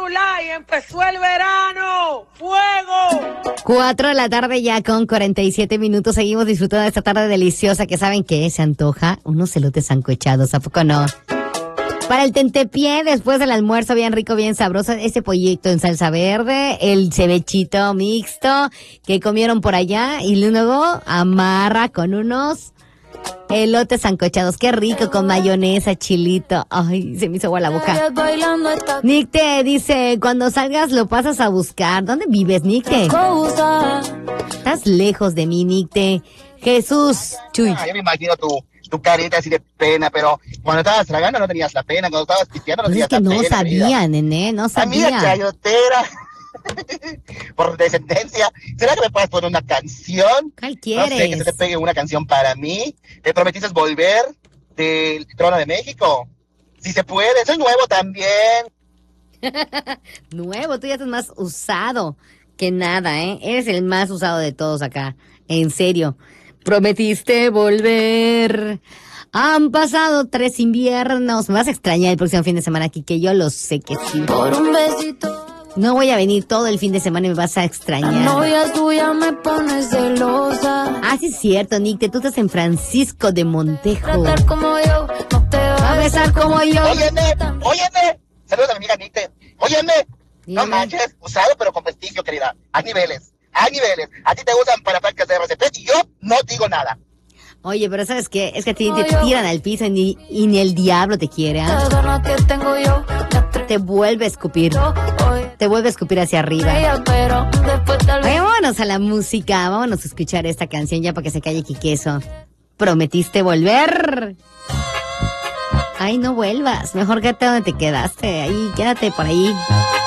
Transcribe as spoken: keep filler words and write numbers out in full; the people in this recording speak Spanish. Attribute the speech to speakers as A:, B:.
A: espectacular y empezó el verano. ¡Fuego!
B: Cuatro de la tarde ya con cuarenta y siete minutos. Seguimos disfrutando de esta tarde deliciosa que saben que se antoja unos elotes sancochados, ¿a poco no? Para el tentepié, después del almuerzo, bien rico, bien sabroso, ese pollito en salsa verde, el cebechito mixto que comieron por allá y luego amarra con unos elotes sancochados. Qué rico, con mayonesa, chilito. Ay, se me hizo agua la boca. Nick te dice, cuando salgas lo pasas a buscar. ¿Dónde vives, Nick? Estás lejos de mí, Nick. Jesús, Chuy.
C: Ah, yo me imagino tu, tu carita así de pena, pero cuando estabas tragando no tenías la pena, cuando estabas pisteando no
B: Pues
C: tenías
B: es que
C: la
B: no
C: pena.
B: sabía,
C: querida.
B: nene, no sabía.
C: Amiga chayotera, por descendencia, ¿será que me puedes poner una canción?
B: ¿Cuál
C: No sé, que
B: quieres?
C: se te pegue una canción para mí. ¿Te prometiste volver del Trono de México? Si se puede, soy nuevo también.
B: Nuevo, tú ya estás más usado que nada, ¿eh? Eres el más usado de todos acá. En serio. Prometiste volver. Han pasado tres inviernos. Me vas a extrañar el próximo fin de semana aquí, que yo lo sé que sí.
D: Por un besito.
B: No voy a venir todo el fin de semana y me vas a
D: La
B: extrañar.
D: novia tuya me pone celosa.
B: Ah, sí es cierto, Nick. Tú estás en Francisco de Montejo.
D: Tratar como yo, no te va
B: A besar como yo.
C: Óyeme, óyeme. Saludos a mi amiga Nite. Óyeme. No
B: Dime.
C: manches, usado pero con prestigio, querida. Hay niveles, hay niveles. A ti te usan para prácticas de R C P y yo no digo nada.
B: Oye, pero ¿sabes qué? Es que a ti te tiran al piso y ni, y ni el diablo te quiere, ¿ah?
D: Las ganas que tengo yo, me
B: Te vuelve a escupir.
D: atrevo,
B: Te vuelve a escupir hacia arriba.
D: ella, pero después tal vez.
B: Oye, vámonos a la música. Vámonos a escuchar esta canción ya para que se calle Quiqueso. ¿Prometiste volver? Ay, no vuelvas. Mejor quédate donde te quedaste. Ahí, quédate por ahí.